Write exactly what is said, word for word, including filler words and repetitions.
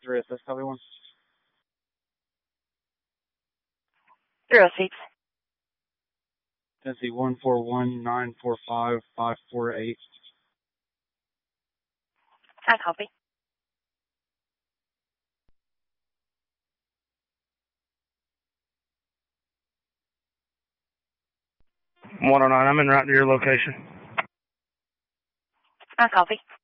Three S S copy one. Zero seats. Tennessee one four one nine four five five four eight. I copy. one oh nine, I'm en route to your location. I copy.